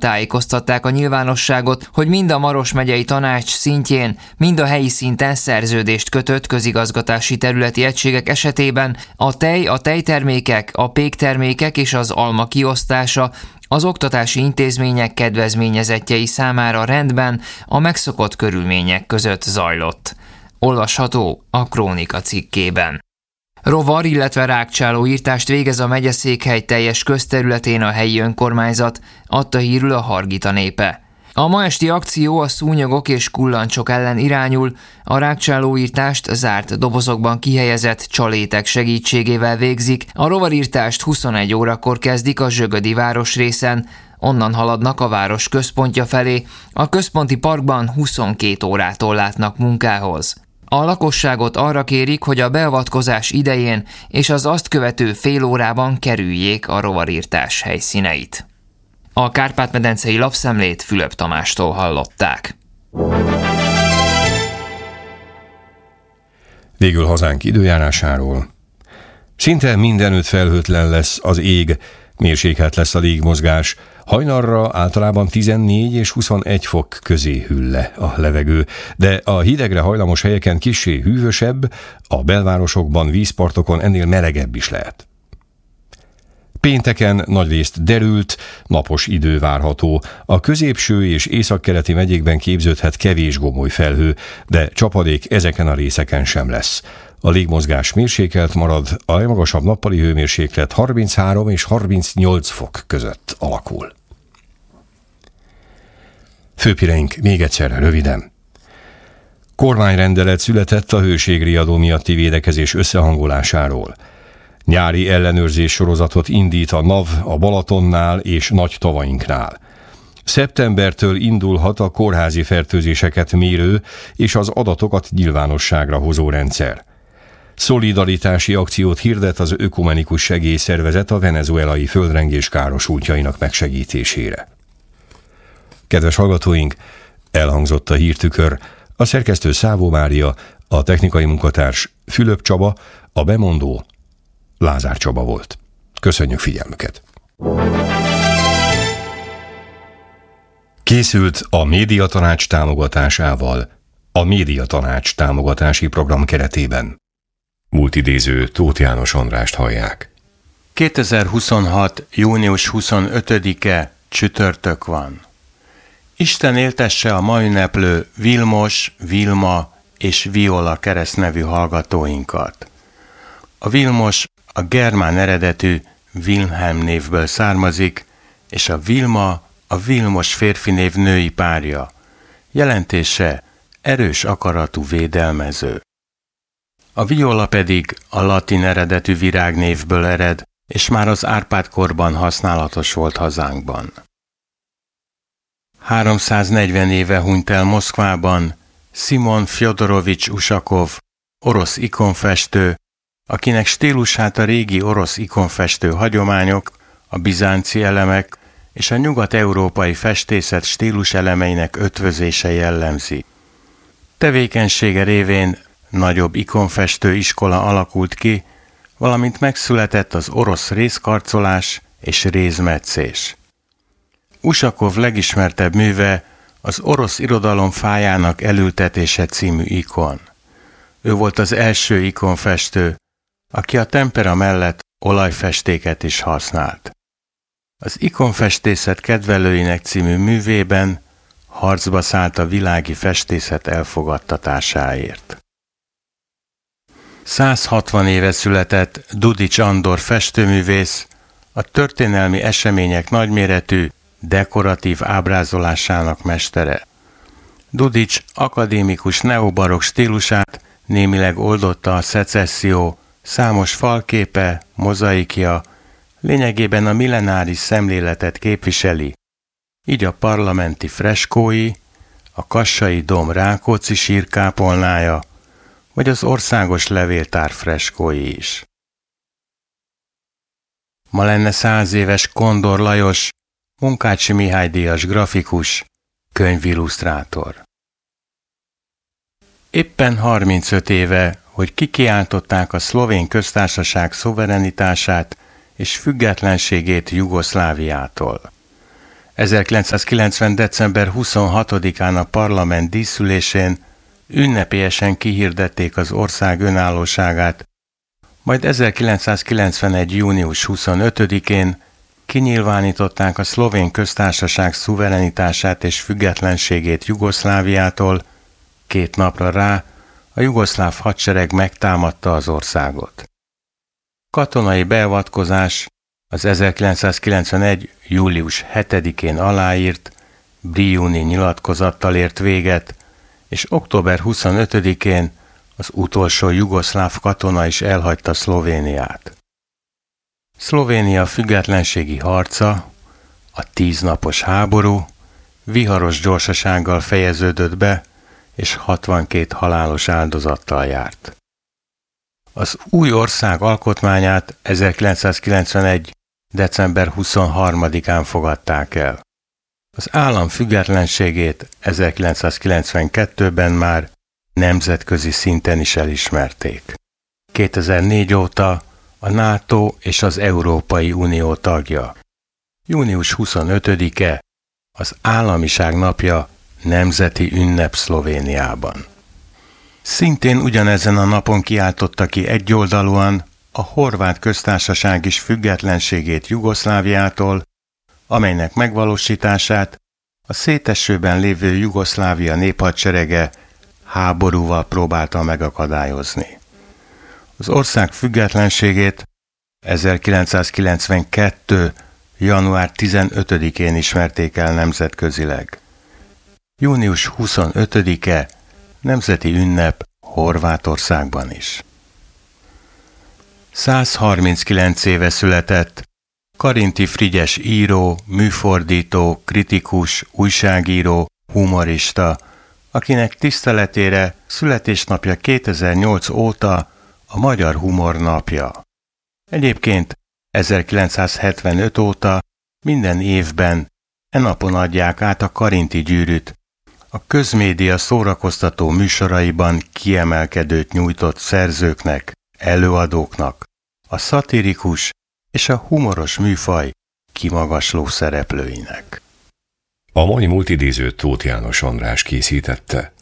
tájékoztatták a nyilvánosságot, hogy mind a Maros megyei tanács szintjén, mind a helyi szinten szerződést kötött közigazgatási területi egységek esetében a tej, a tejtermékek, a péktermékek és az alma kiosztása az oktatási intézmények kedvezményezettjei számára rendben a megszokott körülmények között zajlott. Olvasható a Krónika cikkében. Rovar, illetve rágcsálóirtást végez a megyeszékhely teljes közterületén a helyi önkormányzat, adta hírül a Hargita Népe. A ma esti akció a szúnyogok és kullancsok ellen irányul, a rágcsálóirtást zárt dobozokban kihelyezett csalétek segítségével végzik, a rovarírtást 21 órakor kezdik a Zsögödi városrészen, onnan haladnak a város központja felé, a központi parkban 22 órától látnak munkához. A lakosságot arra kérik, hogy a beavatkozás idején és az azt követő fél órában kerüljék a rovarírtás helyszíneit. A Kárpát-medencei lapszemlét Fülöp Tamástól hallották. Végül hazánk időjárásáról. Szinte mindenütt felhőtlen lesz az ég, mérsékelt lesz a légmozgás, hajnalra általában 14 és 21 fok közé hűl le a levegő, de a hidegre hajlamos helyeken kissé hűvösebb, a belvárosokban, vízpartokon ennél melegebb is lehet. Pénteken nagyrészt derült, napos idő várható. A középső és északkeleti megyékben képződhet kevés gomoly felhő, de csapadék ezeken a részeken sem lesz. A légmozgás mérsékelt marad, a legmagasabb nappali hőmérséklet 33 és 38 fok között alakul. Főpireink még egyszer röviden. Kormányrendelet született a hőségriadó miatti védekezés összehangolásáról. Nyári ellenőrzés sorozatot indít a NAV a Balatonnál és nagy tavainknál. Szeptembertől indulhat a kórházi fertőzéseket mérő és az adatokat nyilvánosságra hozó rendszer. Szolidaritási akciót hirdet az Ökumenikus Segélyszervezet a venezuelai földrengés károsultjainak megsegítésére. Kedves hallgatóink, elhangzott a hírtükör, a szerkesztő Szávó Mária, a technikai munkatárs Fülöp Csaba, a bemondó Lázár Csaba volt. Köszönjük figyelmüket! Készült a Médiatanács támogatásával, a Médiatanács támogatási program keretében. Múltidéző Tóth János Andrást hallják. 2026. június 25-e csütörtök van. Isten éltesse a ma ünneplő Vilmos, Vilma és Viola keresztnevű hallgatóinkat. A Vilmos a germán eredetű Wilhelm névből származik, és a Vilma a Vilmos férfinév női párja. Jelentése erős akaratú védelmező. A Viola pedig a latin eredetű virágnévből ered, és már az Árpád-korban használatos volt hazánkban. 340 éve hunyt el Moszkvában Szimon Fjodorovics Usakov, orosz ikonfestő, akinek stílusát a régi orosz ikonfestő hagyományok, a bizánci elemek és a nyugat-európai festészet stílus elemeinek ötvözése jellemzi. Tevékenysége révén nagyobb ikonfestő iskola alakult ki, valamint megszületett az orosz rézkarcolás és rézmetszés. Usakov legismertebb műve az orosz irodalom fájának elültetése című ikon. Ő volt az első ikonfestő, aki a tempera mellett olajfestéket is használt. Az ikonfestészet kedvelőinek című művében harcba szállt a világi festészet elfogadtatásáért. 160 éve született Dudics Andor festőművész, a történelmi események nagyméretű, dekoratív ábrázolásának mestere. Dudics akadémikus neobarokk stílusát némileg oldotta a szecesszió, számos falképe, mozaikja, lényegében a millenáris szemléletet képviseli, így a parlamenti freskói, a kassai dóm Rákóczi sírkápolnája, vagy az országos levéltár freskói is. Ma lenne 100 éves Kondor Lajos, Munkácsi Mihály díjas grafikus, könyvillusztrátor. Éppen 35 éve, hogy kikiáltották a szlovén köztársaság szuverenitását és függetlenségét Jugoszláviától. 1990. december 26-án a parlament díszülésén ünnepélyesen kihirdették az ország önállóságát, majd 1991. június 25-én kinyilvánították a szlovén köztársaság szuverenitását és függetlenségét Jugoszláviától, 2 napra rá a jugoszláv hadsereg megtámadta az országot. Katonai beavatkozás az 1991. július 7-én aláírt Brijuni nyilatkozattal ért véget, és október 25-én az utolsó jugoszláv katona is elhagyta Szlovéniát. Szlovénia függetlenségi harca, a 10 napos háború viharos gyorsasággal fejeződött be, és 62 halálos áldozattal járt. Az új ország alkotmányát 1991. december 23-án fogadták el. Az állam függetlenségét 1992-ben már nemzetközi szinten is elismerték. 2004 óta a NATO és az Európai Unió tagja. Június 25-e az Államiság napja, nemzeti ünnep Szlovéniában. Szintén ugyanezen a napon kiáltotta ki egyoldalúan a Horvát Köztársaság is függetlenségét Jugoszláviától, amelynek megvalósítását a szétesőben lévő Jugoszlávia néphadserege háborúval próbálta megakadályozni. Az ország függetlenségét 1992. január 15-én ismerték el nemzetközileg. Június 25-e nemzeti ünnep Horvátországban is. 139 éve született Karinti Frigyes író, műfordító, kritikus, újságíró, humorista, akinek tiszteletére születésnapja 2008 óta a Magyar Humor napja. Egyébként 1975 óta minden évben e napon adják át a Karinti gyűrűt, a közmédia szórakoztató műsoraiban kiemelkedőt nyújtott szerzőknek, előadóknak, a szatirikus és a humoros műfaj kimagasló szereplőinek. A mai multidízőt Tóth János András készítette.